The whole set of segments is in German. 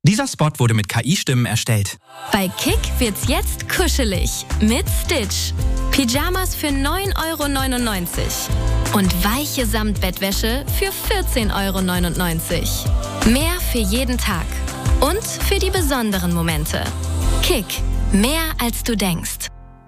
Dieser Spot wurde mit KI-Stimmen erstellt. Bei Kick wird's jetzt kuschelig mit Stitch. Pyjamas für 9,99 € und weiche Samtbettwäsche für 14,99 €. Mehr für jeden Tag und für die besonderen Momente. Kick, mehr als du denkst.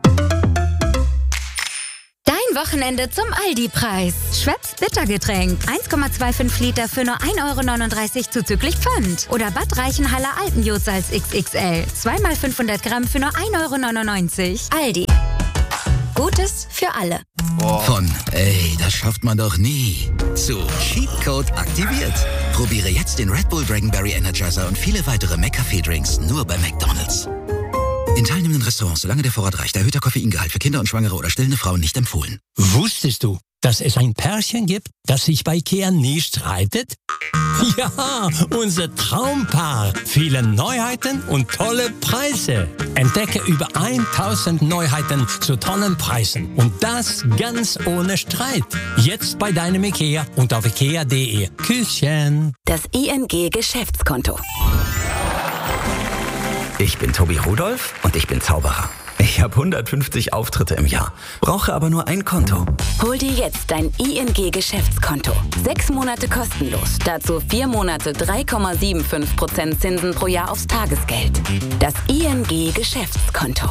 Wochenende zum Aldi-Preis. Schweppes Bittergetränk. 1,25 Liter für nur 1,39 € zuzüglich Pfand. Oder Bad Reichenhaller Alpenjodsalz XXL. 2x500 Gramm für nur 1,99 €. Aldi. Gutes für alle. Von ey, das schafft man doch nie, zu Cheatcode aktiviert. Probiere jetzt den Red Bull Dragonberry Energizer und viele weitere McCafé-Drinks nur bei McDonald's. In teilnehmenden Restaurants, solange der Vorrat reicht, erhöhter Koffeingehalt für Kinder und Schwangere oder stillende Frauen nicht empfohlen. Wusstest du, dass es ein Pärchen gibt, das sich bei IKEA nie streitet? Ja, unser Traumpaar. Viele Neuheiten und tolle Preise. Entdecke über 1000 Neuheiten zu tollen Preisen. Und das ganz ohne Streit. Jetzt bei deinem IKEA und auf ikea.de. Küsschen. Das ING Geschäftskonto. Ich bin Tobi Rudolph und ich bin Zauberer. Ich habe 150 Auftritte im Jahr, brauche aber nur ein Konto. Hol dir jetzt dein ING Geschäftskonto. 6 Monate kostenlos. Dazu 4 Monate 3,75% Zinsen pro Jahr aufs Tagesgeld. Das ING Geschäftskonto.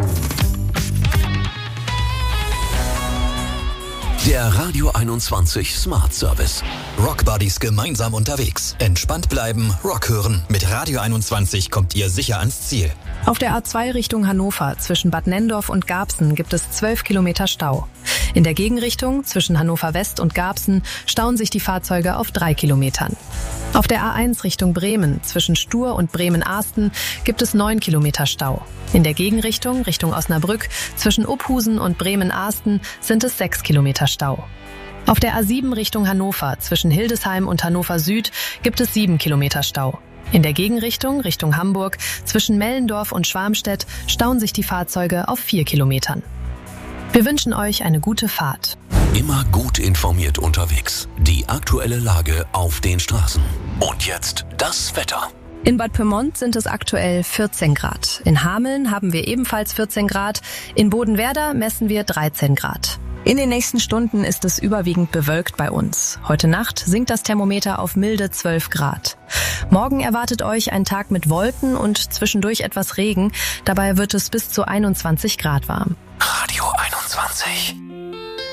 Der Radio 21 Smart Service. Rockbuddies gemeinsam unterwegs. Entspannt bleiben, Rock hören. Mit Radio 21 kommt ihr sicher ans Ziel. Auf der A2 Richtung Hannover zwischen Bad Nenndorf und Garbsen gibt es 12 Kilometer Stau. In der Gegenrichtung zwischen Hannover West und Garbsen stauen sich die Fahrzeuge auf 3 Kilometern. Auf der A1 Richtung Bremen zwischen Stur und Bremen-Ahsten gibt es 9 Kilometer Stau. In der Gegenrichtung Richtung Osnabrück zwischen Uphusen und Bremen-Ahsten sind es 6 Kilometer Stau. Auf der A7 Richtung Hannover zwischen Hildesheim und Hannover Süd gibt es 7 Kilometer Stau. In der Gegenrichtung Richtung Hamburg zwischen Mellendorf und Schwarmstedt stauen sich die Fahrzeuge auf 4 Kilometern. Wir wünschen euch eine gute Fahrt. Immer gut informiert unterwegs. Die aktuelle Lage auf den Straßen. Und jetzt das Wetter. In Bad Pyrmont sind es aktuell 14 Grad. In Hameln haben wir ebenfalls 14 Grad. In Bodenwerder messen wir 13 Grad. In den nächsten Stunden ist es überwiegend bewölkt bei uns. Heute Nacht sinkt das Thermometer auf milde 12 Grad. Morgen erwartet euch ein Tag mit Wolken und zwischendurch etwas Regen. Dabei wird es bis zu 21 Grad warm. Radio 21.